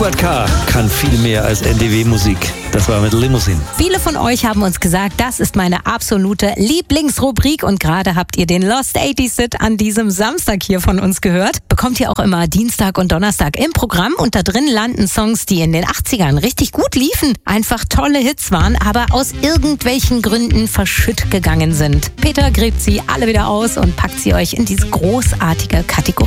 Hubert K. kann viel mehr als NDW-Musik. Das war mit Limousine. Viele von euch haben uns gesagt, das ist meine absolute Lieblingsrubrik und gerade habt ihr den Lost 80s Hit an diesem Samstag hier von uns gehört. Bekommt ihr auch immer Dienstag und Donnerstag im Programm und da drin landen Songs, die in den 80ern richtig gut liefen, einfach tolle Hits waren, aber aus irgendwelchen Gründen verschütt gegangen sind. Peter gräbt sie alle wieder aus und packt sie euch in diese großartige Kategorie.